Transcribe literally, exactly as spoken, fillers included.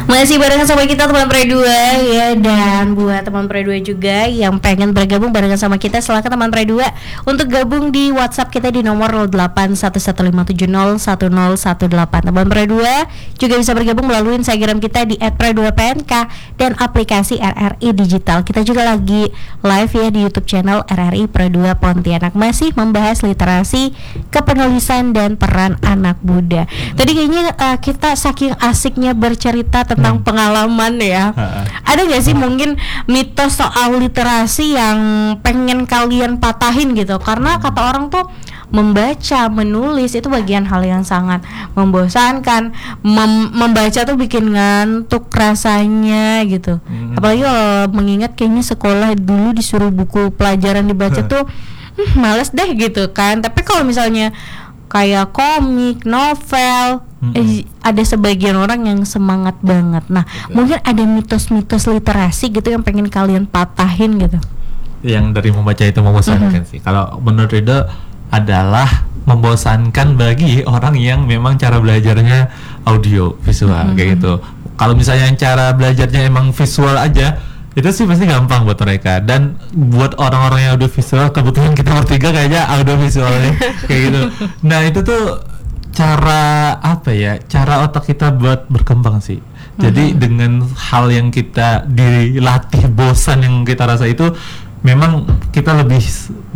Masih barengan sama kita teman Pre dua ya. Dan buat teman Pre dua juga yang pengen bergabung barengan sama kita, silakan teman Pre dua untuk gabung di WhatsApp kita di nomor nol delapan satu satu lima tujuh nol satu nol satu delapan. Teman Pre dua juga bisa bergabung melalui Instagram kita di et pre dua p n k dan aplikasi R R I Digital. Kita juga lagi live ya di YouTube channel R R I Pre dua Pontianak, masih membahas literasi, kepenulisan dan peran anak muda. Tadi kayaknya uh, kita saking asiknya bercerita tentang hmm. pengalaman ya. Ha-ha. Ada gak sih mungkin mitos soal literasi yang pengen kalian patahin gitu? Karena kata orang tuh membaca, menulis itu bagian hal yang sangat membosankan. Mem- membaca tuh bikin ngantuk rasanya gitu. Hmm. Apalagi kalau mengingat kayaknya sekolah dulu disuruh buku pelajaran dibaca tuh hmm, males deh gitu kan. Tapi kalau misalnya kayak komik, novel, mm-hmm. eh, ada sebagian orang yang semangat banget. Nah, betul. Mungkin ada mitos-mitos literasi gitu yang pengen kalian patahin gitu. Yang dari membaca itu membosankan mm-hmm. sih. Kalau menurut Rido adalah membosankan bagi orang yang memang cara belajarnya audio visual mm-hmm. kayak gitu. Kalau misalnya yang cara belajarnya emang visual aja, itu sih pasti gampang buat mereka. Dan buat orang-orang yang audio visual, kebetulan kita bertiga kayaknya audio visualnya kayak gitu. Nah itu tuh cara apa ya, cara otak kita buat berkembang sih. Jadi mm-hmm. dengan hal yang kita dilatih bosan yang kita rasa itu, memang kita lebih